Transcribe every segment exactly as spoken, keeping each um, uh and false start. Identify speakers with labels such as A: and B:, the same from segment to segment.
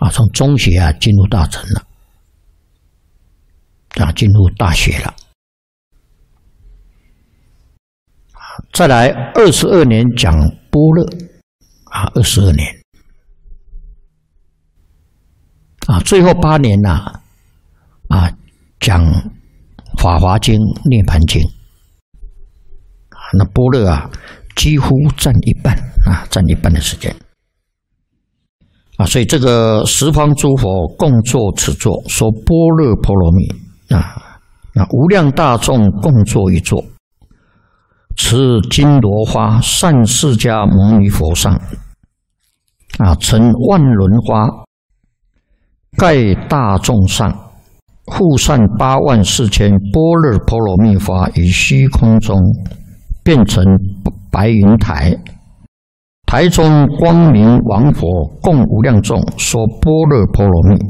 A: 啊，从中学啊进入大乘了，啊，进入大学了。再来二十二年讲般若，啊，二十二年，啊，最后八年呐、啊，啊，讲《法华经》《涅槃经》，啊，那般若啊，几乎占一半啊，占一半的时间。啊，所以这个十方诸佛共作此座，说般若波罗蜜啊，那无量大众共作一座。持金罗花善释迦牟尼佛上，啊，成万轮花盖大众上，复散八万四千般若波罗蜜花于虚空中，变成白云台。台中光明王佛共无量众说般若波罗蜜。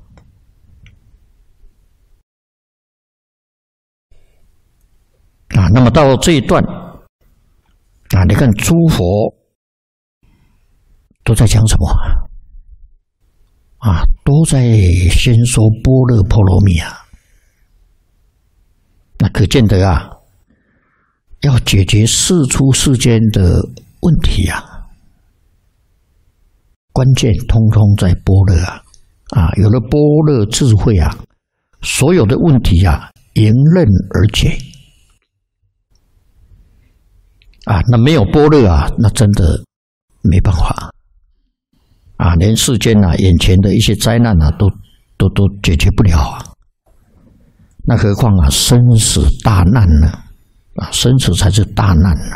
A: 啊，那么到这一段啊，你看诸佛都在讲什么啊？都在先说般若波罗蜜啊。那可见得啊，要解决世出世间的问题啊，关键通通在般若啊！啊，有了般若智慧啊，所有的问题啊迎刃而解。啊，那没有般若啊，那真的没办法啊，连世间啊眼前的一些灾难啊，都都都解决不了啊。那何况啊，生死大难呢？啊，生死才是大难呢。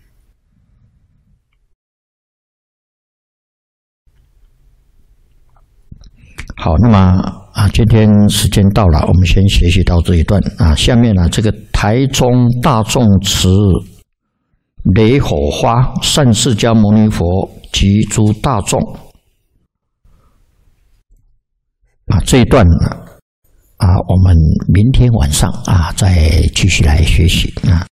A: 好，那么啊，今天时间到了，我们先学习到这一段啊。下面呢、啊，这个台中大众持雷火花善释迦牟尼佛及诸大众啊，这一段呢啊，我们明天晚上啊再继续来学习啊。